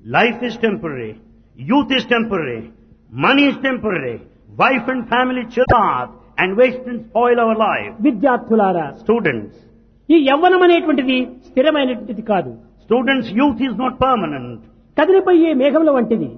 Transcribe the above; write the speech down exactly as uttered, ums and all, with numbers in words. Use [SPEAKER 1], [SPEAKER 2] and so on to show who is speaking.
[SPEAKER 1] Life is temporary. Youth is temporary. Money is temporary. Wife and family chill and waste and spoil our life.
[SPEAKER 2] విద్యార్థులారా,
[SPEAKER 1] Students.
[SPEAKER 2] ఈ యవ్వనం అనేటువంటిది స్థిరమైనటువంటిది కాదు.
[SPEAKER 1] Students' youth is not permanent.
[SPEAKER 2] కదిలిపోయే మేఘముల వంటిది.